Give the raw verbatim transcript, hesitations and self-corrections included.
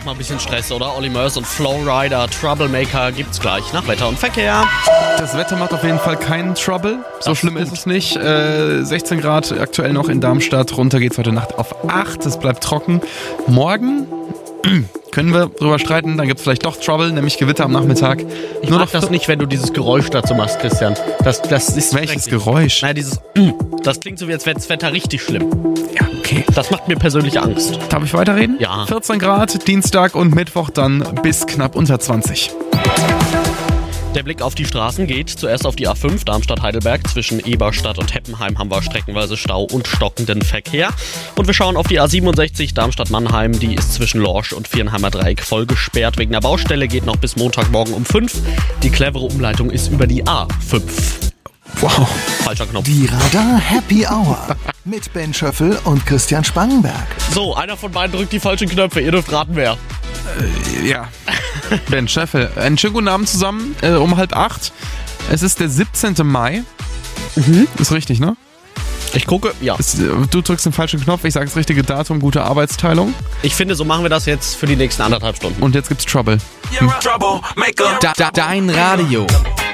erstmal ein bisschen Stress, oder? Olli Murs und Flowrider, Troublemaker gibt's gleich nach Wetter und Verkehr. Das Wetter macht auf jeden Fall keinen Trouble. So schlimm ist es nicht. Äh, sechzehn Grad aktuell noch in Darmstadt. Runter geht's heute Nacht auf acht. Es bleibt trocken. Morgen können wir drüber streiten. Dann gibt's vielleicht doch Trouble, nämlich Gewitter am Nachmittag. Ich Nur mag noch das nicht, wenn du dieses Geräusch dazu machst, Christian. Das, das ist Welches Geräusch? Nein, dieses Das klingt so, wie als wäre das Wetter richtig schlimm. Ja, okay. Das macht mir persönlich Angst. Darf ich weiterreden? Ja. vierzehn Grad, Dienstag und Mittwoch dann bis knapp unter zwanzig. Der Blick auf die Straßen geht zuerst auf die A fünf Darmstadt-Heidelberg. Zwischen Eberstadt und Heppenheim haben wir streckenweise Stau und stockenden Verkehr. Und wir schauen auf die A siebenundsechzig Darmstadt-Mannheim. Die ist zwischen Lorsch und Viernheimer Dreieck voll gesperrt. Wegen der Baustelle geht noch bis Montagmorgen um fünf. Die clevere Umleitung ist über die A fünf. Wow. Falscher Knopf. Die Radar Happy Hour mit Ben Schöffel und Christian Spangenberg. So, einer von beiden drückt die falschen Knöpfe. Ihr dürft raten, wer. Äh, ja. Ben Schöffel. Einen schönen guten Abend zusammen. Äh, um halb acht. Es ist der siebzehnten Mai. Mhm. Ist richtig, ne? Ich gucke, ja. Es, du drückst den falschen Knopf, ich sage das richtige Datum, gute Arbeitsteilung. Ich finde, so machen wir das jetzt für die nächsten anderthalb Stunden. Und jetzt gibt's Trouble. You're a troublemaker. Da, da, dein Radio.